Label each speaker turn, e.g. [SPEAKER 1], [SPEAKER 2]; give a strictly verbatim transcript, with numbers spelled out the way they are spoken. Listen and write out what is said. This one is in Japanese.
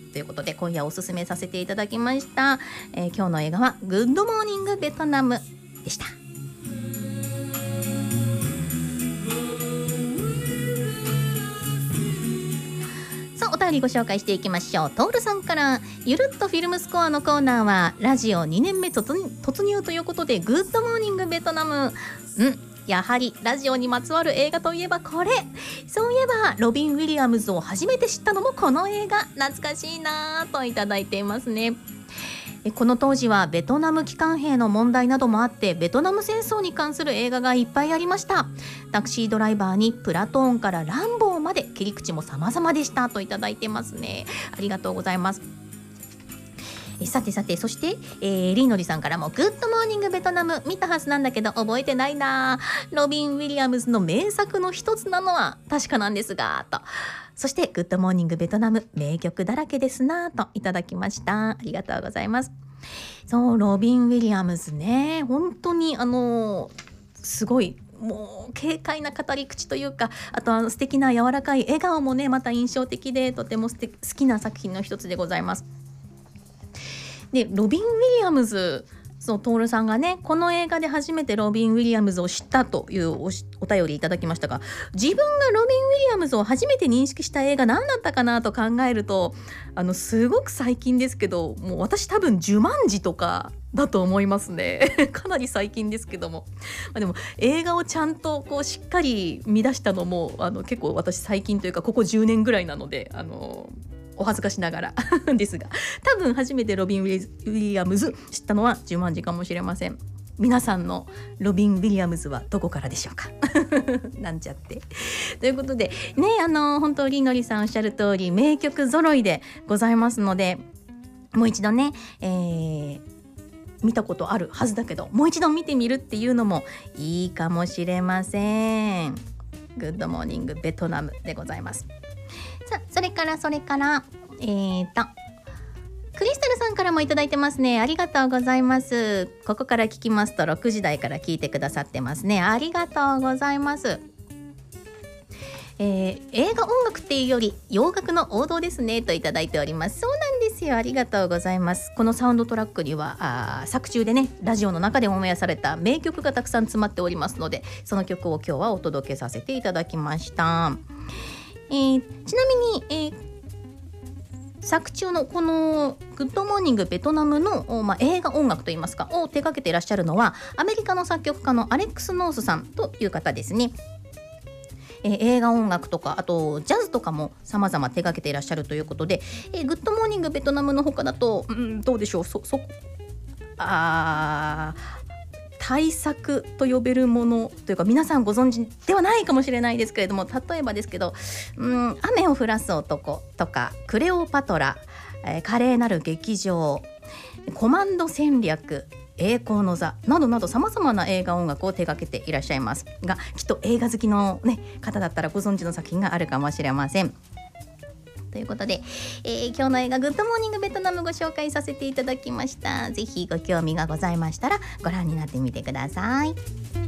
[SPEAKER 1] ということで今夜おすすめさせていただきました、えー、今日の映画はグッドモーニングベトナムでした。お便りご紹介していきましょう。トールさんから、ゆるっとフィルムスコアのコーナーはラジオにねんめ突入ということでグッドモーニングベトナム。うんやはりラジオにまつわる映画といえばこれ。そういえばロビン・ウィリアムズを初めて知ったのもこの映画、懐かしいなといただいていますね。この当時はベトナム帰還兵の問題などもあってベトナム戦争に関する映画がいっぱいありました。タクシードライバーにプラトーンからランボーまで切り口も様々でしたといただいてますね。ありがとうございます。えさてさて、そして、えー、リーノリさんからもグッドモーニングベトナム見たはずなんだけど覚えてないな。ロビン・ウィリアムズの名作の一つなのは確かなんですがと。そしてグッドモーニングベトナム名曲だらけですなといただきました。ありがとうございます。そうロビン・ウィリアムズね、本当にあのすごいもう軽快な語り口というか、あとは素敵な柔らかい笑顔もねまた印象的でとても好きな作品の一つでございます。でロビン・ウィリアムズ、そうトールさんがねこの映画で初めてロビン・ウィリアムズを知ったというお, お便りいただきましたが、自分がロビン・ウィリアムズを初めて認識した映画何だったかなと考えると、あのすごく最近ですけど、もう私多分ジュマンジとかだと思いますねかなり最近ですけども、まあ、でも映画をちゃんとこうしっかり見出したのもあの結構私最近というかここじゅうねんぐらいなので、あのお恥ずかしながらですが、多分初めてロビン・ウィリアムズ知ったのはジュマンジかもしれません。皆さんのロビン・ウィリアムズはどこからでしょうかなんちゃってということでね、あの本当リーノリさんおっしゃる通り名曲揃いでございますので、もう一度ね、えー、見たことあるはずだけどもう一度見てみるっていうのもいいかもしれません。グッドモーニングベトナムでございます。さあそれからそれからえーとクリスタルさんからもいただいてますね。ありがとうございます。ここから聞きますとろくじ台から聞いてくださってますね。ありがとうございます。えー、映画音楽っていうより洋楽の王道ですねといただいております。そうなんですよ、ありがとうございます。このサウンドトラックにはあ作中でねラジオの中でオンエアされた名曲がたくさん詰まっておりますので、その曲を今日はお届けさせていただきました。えー、ちなみに、えー、作中のこのグッドモーニングベトナムの、まあ、映画音楽といいますかを手掛けていらっしゃるのはアメリカの作曲家のアレックス・ノースさんという方ですね。えー、映画音楽とかあとジャズとかも様々手掛けていらっしゃるということで、えー、グッドモーニングベトナムの他だと、うん、どうでしょう、そそあー大作と呼べるものというか皆さんご存知ではないかもしれないですけれども、例えばですけど、うん、雨を降らす男とかクレオパトラ、えー、華麗なる劇場、コマンド戦略、栄光の座などなど様々な映画音楽を手掛けていらっしゃいますが、きっと映画好きの、ね、方だったらご存知の作品があるかもしれません。ということで、えー、今日の映画グッドモーニングベトナムご紹介させていただきました。ぜひご興味がございましたらご覧になってみてください。